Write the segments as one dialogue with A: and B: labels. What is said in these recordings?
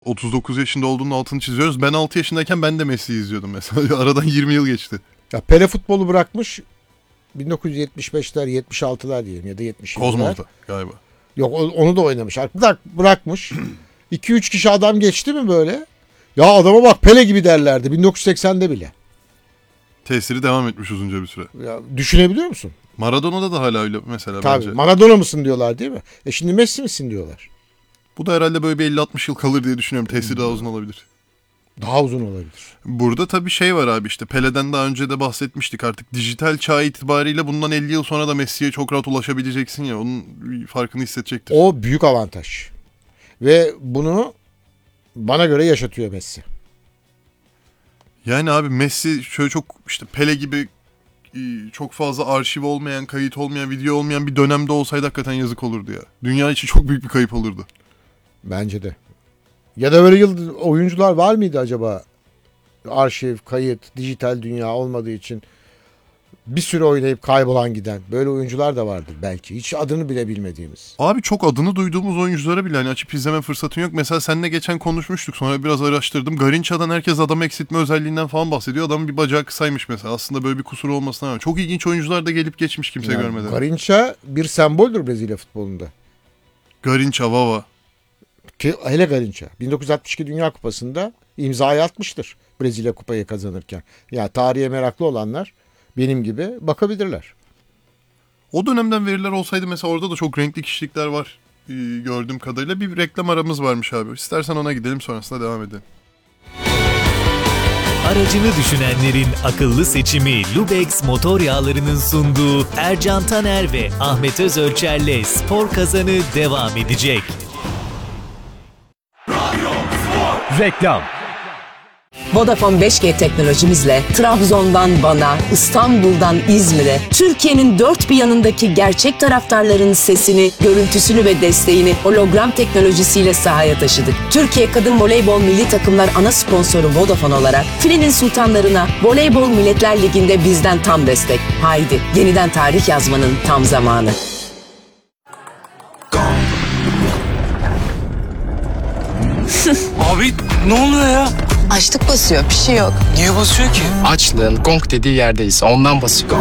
A: 39 yaşında olduğunun altını çiziyoruz. Ben 6 yaşındayken ben de Messi'yi izliyordum mesela. Aradan 20 yıl geçti.
B: Ya Pele futbolu bırakmış 1975'ler 76'lar diyelim ya da 70'ler.
A: Kozmos'ta galiba.
B: Yok onu da oynamış. Bırakmış. 2-3 kişi adam geçti mi böyle? Ya adama bak Pele gibi derlerdi 1980'de bile.
A: Tesiri devam etmiş uzunca bir süre.
B: Ya düşünebiliyor musun?
A: Maradona'da da hala öyle mesela
B: Tabii.
A: bence.
B: Maradona mısın diyorlar değil mi? Şimdi Messi misin diyorlar.
A: Bu da herhalde böyle bir 50-60 yıl kalır diye düşünüyorum. Tesiri daha uzun olabilir.
B: Daha uzun olabilir.
A: Burada tabii şey var abi, işte Pele'den daha önce de bahsetmiştik, artık dijital çağ itibariyle bundan 50 yıl sonra da Messi'ye çok rahat ulaşabileceksin ya, onun farkını hissedecektir.
B: O büyük avantaj. Ve bunu bana göre yaşatıyor Messi.
A: Yani abi Messi şöyle çok işte Pele gibi çok fazla arşiv olmayan, kayıt olmayan, video olmayan bir dönemde olsaydı hakikaten yazık olurdu ya. Dünya için çok büyük bir kayıp olurdu.
B: Bence de. Ya da böyle oyuncular var mıydı acaba? Arşiv, kayıt, dijital dünya olmadığı için bir süre oynayıp kaybolan giden. Böyle oyuncular da vardır belki. Hiç adını bile bilmediğimiz.
A: Abi çok adını duyduğumuz oyunculara bile hani açıp izleme fırsatın yok. Mesela seninle geçen konuşmuştuk, sonra biraz araştırdım. Garinça'dan herkes adam eksiltme özelliğinden falan bahsediyor. Adamın bir bacağı kısaymış mesela. Aslında böyle bir kusur olmasına rağmen. Çok ilginç oyuncular da gelip geçmiş kimse görmeden.
B: Garinça bir semboldür Brezilya futbolunda.
A: Garinça, Vava.
B: Ki hele Garinça 1962 Dünya Kupası'nda imzayı atmıştır Brezilya kupayı kazanırken. Ya tarihe meraklı olanlar benim gibi bakabilirler.
A: O dönemden veriler olsaydı mesela orada da çok renkli kişilikler var gördüğüm kadarıyla. Bir reklam aramız varmış abi. İstersen ona gidelim, sonrasında devam edelim.
C: Aracını düşünenlerin akıllı seçimi Lubex motor yağlarının sunduğu Ercan Taner ve Ahmet Özölçer'le Spor Kazanı devam edecek.
D: Reklam.
E: Vodafone 5G teknolojimizle Trabzon'dan Van'a, İstanbul'dan İzmir'e, Türkiye'nin dört bir yanındaki gerçek taraftarların sesini, görüntüsünü ve desteğini hologram teknolojisiyle sahaya taşıdık. Türkiye Kadın Voleybol Milli Takımlar ana sponsoru Vodafone olarak Filenin sultanlarına Voleybol Milletler Ligi'nde bizden tam destek. Haydi yeniden tarih yazmanın tam zamanı.
D: Abi ne oluyor ya?
F: Açlık basıyor, bir şey yok.
D: Niye basıyor ki?
G: Açlığın gong dediği yerdeyiz. Ondan basıyor.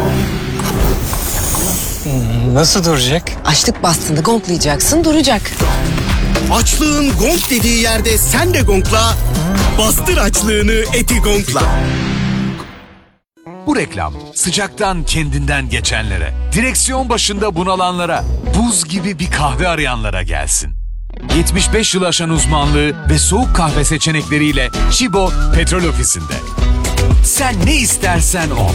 D: Nasıl duracak?
F: Açlık bastığında gonglayacaksın, duracak.
H: Açlığın gong dediği yerde sen de gongla. Bastır açlığını, eti gongla.
I: Bu reklam sıcaktan kendinden geçenlere, direksiyon başında bunalanlara, buz gibi bir kahve arayanlara gelsin. 75 yıl aşan uzmanlığı ve soğuk kahve seçenekleriyle Chibo Petrol Ofisi'nde. Sen ne istersen o.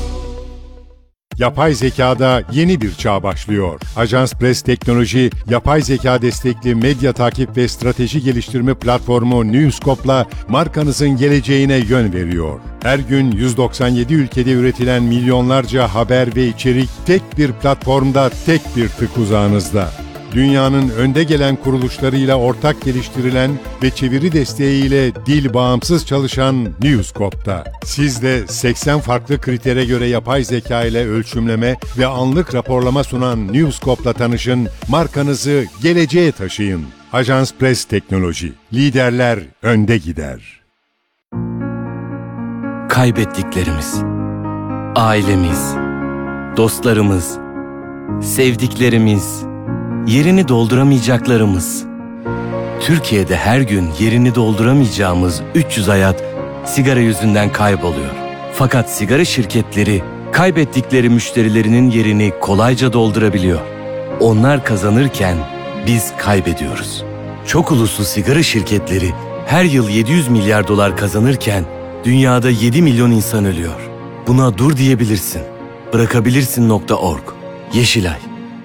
J: Yapay zekada yeni bir çağ başlıyor. Ajans Press Teknoloji, yapay zeka destekli medya takip ve strateji geliştirme platformu Newscope'la markanızın geleceğine yön veriyor. Her gün 197 ülkede üretilen milyonlarca haber ve içerik tek bir platformda, tek bir tık uzağınızda. Dünyanın önde gelen kuruluşlarıyla ortak geliştirilen ve çeviri desteğiyle dil bağımsız çalışan Newscope'da. Siz de 80 farklı kritere göre yapay zeka ile ölçümleme ve anlık raporlama sunan Newscope'la tanışın, markanızı geleceğe taşıyın. Ajans Press Teknoloji. Liderler önde gider.
K: Kaybettiklerimiz, ailemiz, dostlarımız, sevdiklerimiz, yerini dolduramayacaklarımız. Türkiye'de her gün yerini dolduramayacağımız 300 hayat sigara yüzünden kayboluyor. Fakat sigara şirketleri kaybettikleri müşterilerinin yerini kolayca doldurabiliyor. Onlar kazanırken biz kaybediyoruz. Çok uluslu sigara şirketleri her yıl 700 milyar dolar kazanırken dünyada 7 milyon insan ölüyor. Buna dur diyebilirsin. Bırakabilirsin.org. Yeşilay.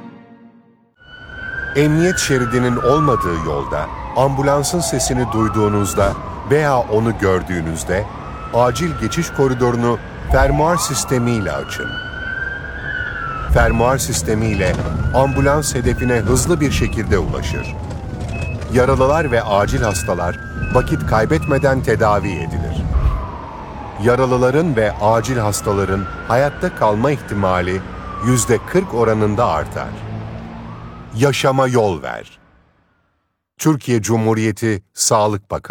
L: Emniyet şeridinin olmadığı yolda, ambulansın sesini duyduğunuzda veya onu gördüğünüzde acil geçiş koridorunu fermuar sistemiyle açın. Fermuar sistemiyle ambulans hedefine hızlı bir şekilde ulaşır. Yaralılar ve acil hastalar vakit kaybetmeden tedavi edilir. Yaralıların ve acil hastaların hayatta kalma ihtimali %40 oranında artar. Yaşama yol ver. Türkiye Cumhuriyeti Sağlık Bakanı.